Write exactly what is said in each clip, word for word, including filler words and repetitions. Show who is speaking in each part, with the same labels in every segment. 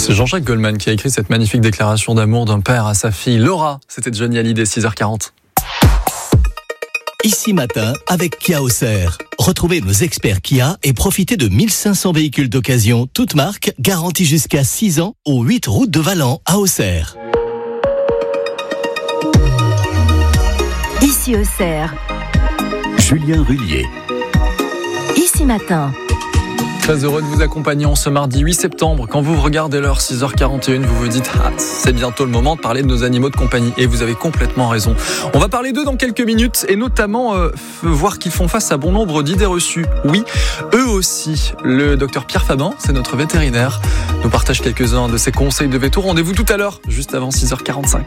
Speaker 1: C'est Jean-Jacques Goldman qui a écrit cette magnifique déclaration d'amour d'un père à sa fille. Laura, c'était Johnny Hallyday, six heures quarante.
Speaker 2: Ici matin avec Kia Auxerre. Retrouvez nos experts Kia et profitez de mille cinq cents véhicules d'occasion, toutes marques, garantis jusqu'à six ans, aux huit routes de Valent à Auxerre.
Speaker 3: Ici Auxerre.
Speaker 2: Julien Rullier.
Speaker 3: Ici matin.
Speaker 1: Très heureux de vous accompagner en ce mardi huit septembre. Quand vous regardez l'heure six heures quarante et une, vous vous dites « Ah, c'est bientôt le moment de parler de nos animaux de compagnie ». Et vous avez complètement raison. On va parler d'eux dans quelques minutes et notamment euh, voir qu'ils font face à bon nombre d'idées reçues. Oui, eux aussi. Le docteur Pierre Fabin, c'est notre vétérinaire, nous partage quelques-uns de ses conseils de véto. Rendez-vous tout à l'heure, juste avant six heures quarante-cinq.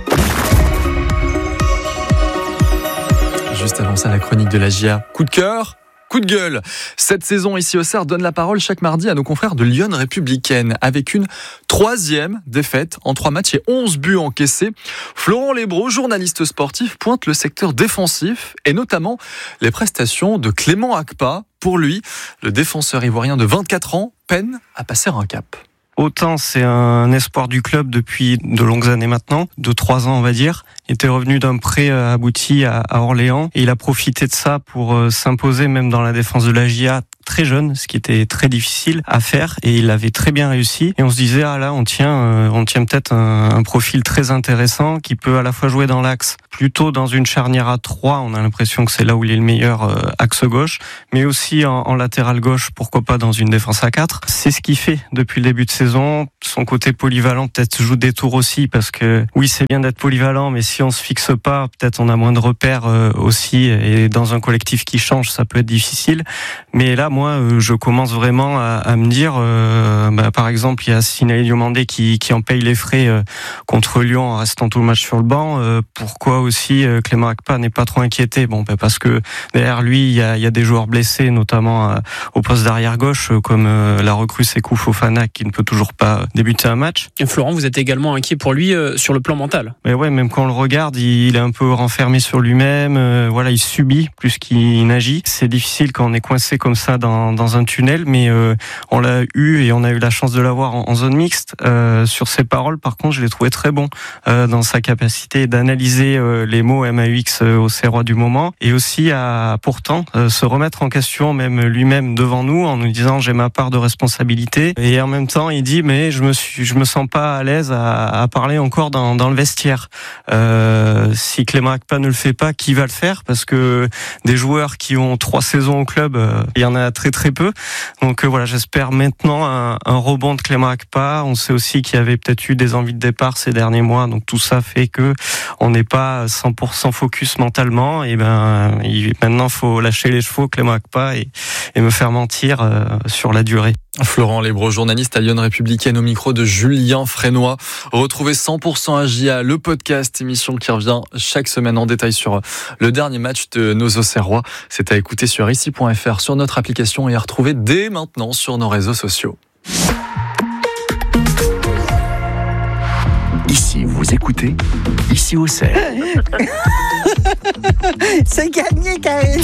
Speaker 1: Juste avant ça, la chronique de la J A. Coup de cœur, coup de gueule. Cette saison ici au Cerf donne la parole chaque mardi à nos confrères de Lyon Républicaine avec une troisième défaite en trois matchs et onze buts encaissés. Florent Lebros, journaliste sportif, pointe le secteur défensif et notamment les prestations de Clément Akpa. Pour lui, le défenseur ivoirien de vingt-quatre ans peine à passer un cap.
Speaker 4: Autant c'est un espoir du club depuis de longues années maintenant, de trois ans on va dire. Il était revenu d'un prêt abouti à Orléans et il a profité de ça pour s'imposer même dans la défense de la J A très jeune, ce qui était très difficile à faire et il avait très bien réussi. Et on se disait ah là on tient, on tient peut-être un, un profil très intéressant qui peut à la fois jouer dans l'axe, plutôt dans une charnière à trois. On a l'impression que c'est là où il est le meilleur euh, axe gauche, mais aussi en, en latéral gauche, pourquoi pas dans une défense à quatre. C'est ce qu'il fait depuis le début de saison. Son côté polyvalent peut-être joue des tours aussi parce que oui c'est bien d'être polyvalent, mais si on se fixe pas, peut-être on a moins de repères euh, aussi et dans un collectif qui change, ça peut être difficile. Mais là moi euh, je commence vraiment à, à me dire, euh, bah, par exemple il y a Sinaï Diomandé qui, qui en paye les frais euh, contre Lyon en restant tout le match sur le banc. Euh, pourquoi aussi euh, Clément Akpa n'est pas trop inquiété? Bon, bah, parce que derrière lui il y a, il y a des joueurs blessés, notamment euh, au poste d'arrière gauche, euh, comme euh, la recrue Sékou Fofana qui ne peut toujours pas débuter un match.
Speaker 5: Et Florent, vous êtes également inquiet pour lui euh, sur le plan mental?
Speaker 4: Mais ouais, même quand on le regarde, il, il est un peu renfermé sur lui-même. Euh, voilà, il subit plus qu'il n'agit. C'est difficile quand on est coincé comme ça dans, dans un tunnel, mais euh, on l'a eu et on a eu la chance de l'avoir en, en zone mixte. Euh, sur ses paroles, par contre, je l'ai trouvé très bon euh, dans sa capacité d'analyser euh, les mots M A U X euh, au Serrois du moment et aussi à pourtant euh, se remettre en question même lui-même devant nous en nous disant j'ai ma part de responsabilité et en même temps il dit mais je me suis, je me sens pas à l'aise à, à parler encore dans, dans le vestiaire. Euh, si Clément Akpa ne le fait pas, qui va le faire? Parce que des joueurs qui ont trois saisons au club, euh, il y en a très très peu. Donc euh, voilà, j'espère maintenant un, un rebond de Clément Akpa. On sait aussi qu'il y avait peut-être eu des envies de départ ces derniers mois, donc tout ça fait que on n'est pas cent pour cent focus mentalement. Et ben il, maintenant faut lâcher les chevaux Clément Akpa et, et me faire mentir euh, sur la durée.
Speaker 1: Florent Lebros, journaliste à Lyon Républicaine au micro de Julien Frénois. Retrouvez cent pour cent A J A, le podcast, émission qui revient chaque semaine en détail sur le dernier match de nos Auxerrois. C'est à écouter sur ici point f r, sur notre application et à retrouver dès maintenant sur nos réseaux sociaux.
Speaker 2: Ici, vous écoutez, ici au Cerf.
Speaker 6: C'est gagné, Karine.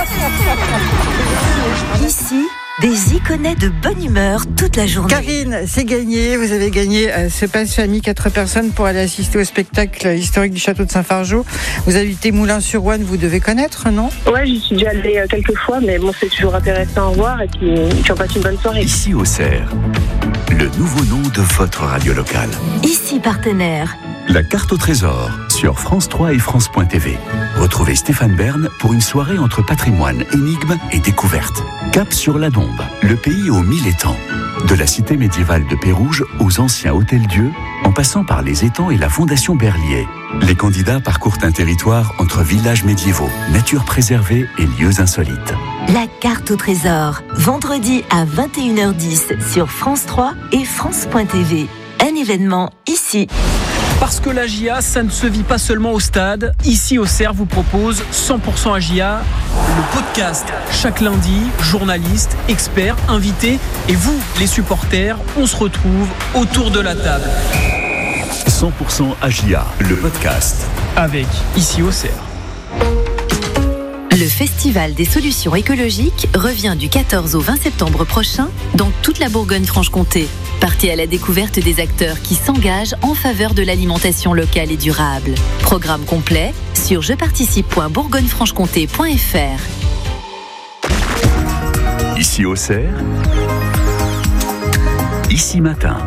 Speaker 3: Ici, des iconets de bonne humeur toute la journée.
Speaker 6: Karine, c'est gagné. Vous avez gagné euh, ce passe famille quatre personnes pour aller assister au spectacle historique du château de Saint-Fargeau. Vous habitez Moulins-sur-Ouane, vous devez connaître, non?
Speaker 7: Ouais, j'y suis déjà allée euh, quelques fois, mais bon, c'est toujours intéressant à voir et puis, puis on passe une bonne soirée.
Speaker 2: Ici au Cerf, le nouveau nom de votre radio locale.
Speaker 3: Ici partenaire.
Speaker 2: La carte au trésor sur France trois et France point T V. Retrouvez Stéphane Bern pour une soirée entre patrimoine, énigmes et découvertes. Cap sur la Dombe, le pays aux mille étangs. De la cité médiévale de Pérouge aux anciens hôtels-dieux, en passant par les étangs et la fondation Berlier. Les candidats parcourent un territoire entre villages médiévaux, nature préservée et lieux insolites.
Speaker 3: La carte au trésor, vendredi à vingt et une heures dix sur France trois et France point T V. Un événement ici.
Speaker 5: Parce que la J A, ça ne se vit pas seulement au stade. Ici au Cerf vous propose cent pour cent A J A, le podcast. Chaque lundi, journalistes, experts, invités et vous, les supporters, on se retrouve autour de la table.
Speaker 2: cent pour cent A J A, le podcast.
Speaker 5: Avec Ici au Cerf.
Speaker 3: Le Festival des solutions écologiques revient du quatorze au vingt septembre prochain dans toute la Bourgogne-Franche-Comté. Partez à la découverte des acteurs qui s'engagent en faveur de l'alimentation locale et durable. Programme complet sur je participe point bourgogne franche comté point f r.
Speaker 2: Ici au Cerf, ici matin.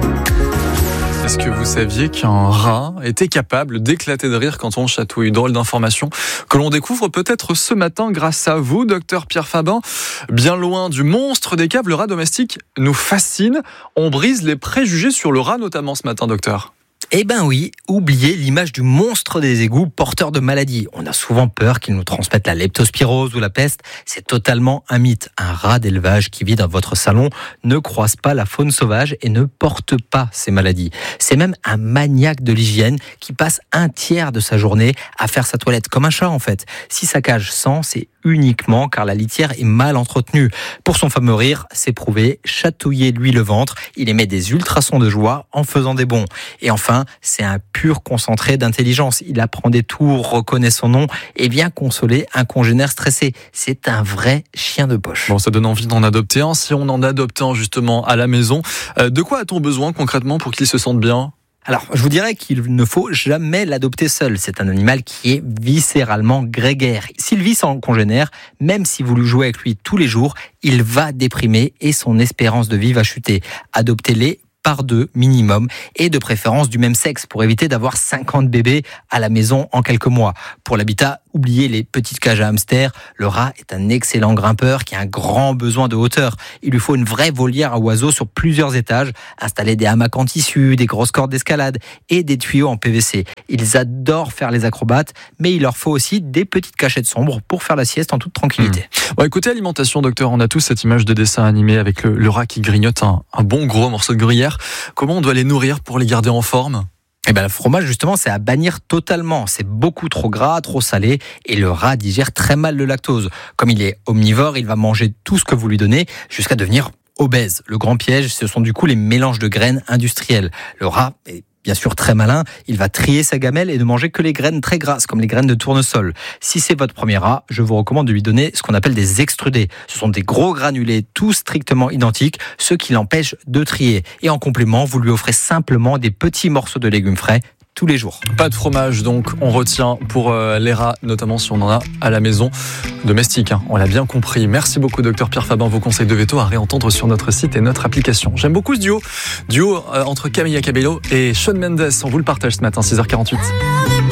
Speaker 1: Est-ce que vous saviez qu'un rat était capable d'éclater de rire quand on le chatouille? Drôle d'information que l'on découvre peut-être ce matin grâce à vous, docteur Pierre Faban. Bien loin du monstre des caves, le rat domestique nous fascine. On brise les préjugés sur le rat notamment ce matin, docteur.
Speaker 8: Eh ben oui, oubliez l'image du monstre des égouts porteur de maladies. On a souvent peur qu'il nous transmette la leptospirose ou la peste. C'est totalement un mythe. Un rat d'élevage qui vit dans votre salon ne croise pas la faune sauvage et ne porte pas ces maladies. C'est même un maniaque de l'hygiène qui passe un tiers de sa journée à faire sa toilette comme un chat en fait. Si sa cage sent, c'est uniquement car la litière est mal entretenue. Pour son fameux rire, c'est prouvé, chatouillez-lui le ventre, il émet des ultrasons de joie en faisant des bonds. Et enfin, c'est un pur concentré d'intelligence. Il apprend des tours, reconnaît son nom et vient consoler un congénère stressé. C'est un vrai chien de poche.
Speaker 1: Bon, ça donne envie d'en adopter un. Si on en adopte un justement à la maison, euh, de quoi a-t-on besoin concrètement pour qu'il se sente bien ?
Speaker 8: Alors, je vous dirais qu'il ne faut jamais l'adopter seul. C'est un animal qui est viscéralement grégaire. S'il vit sans congénère, même si vous lui jouez avec lui tous les jours, il va déprimer et son espérance de vie va chuter. Adoptez-les par deux minimum et de préférence du même sexe pour éviter d'avoir cinquante bébés à la maison en quelques mois. Pour l'habitat, oubliez les petites cages à hamsters. Le rat est un excellent grimpeur qui a un grand besoin de hauteur. Il lui faut une vraie volière à oiseaux sur plusieurs étages, installer des hamacs en tissu, des grosses cordes d'escalade et des tuyaux en P V C. Ils adorent faire les acrobates, mais il leur faut aussi des petites cachettes sombres pour faire la sieste en toute tranquillité.
Speaker 1: Mmh. Bon, écoutez, alimentation, docteur, on a tous cette image de dessin animé avec le, le rat qui grignote un, un bon gros morceau de gruyère. Comment on doit les nourrir pour les garder en forme ?
Speaker 8: Eh ben, le fromage, justement, c'est à bannir totalement. C'est beaucoup trop gras, trop salé, et le rat digère très mal le lactose. Comme il est omnivore, il va manger tout ce que vous lui donnez jusqu'à devenir obèse. Le grand piège, ce sont du coup les mélanges de graines industrielles. Le rat est bien sûr très malin, il va trier sa gamelle et ne manger que les graines très grasses, comme les graines de tournesol. Si c'est votre premier rat, je vous recommande de lui donner ce qu'on appelle des extrudés. Ce sont des gros granulés, tous strictement identiques, ce qui l'empêche de trier. Et en complément, vous lui offrez simplement des petits morceaux de légumes frais tous les jours.
Speaker 1: Pas de fromage, donc on retient pour euh, les rats, notamment si on en a à la maison, domestique, hein, on l'a bien compris. Merci beaucoup, docteur Pierre Faban. Vos conseils de veto à réentendre sur notre site et notre application. J'aime beaucoup ce duo, duo euh, entre Camilla Cabello et Shawn Mendes. On vous le partage ce matin, six heures quarante-huit.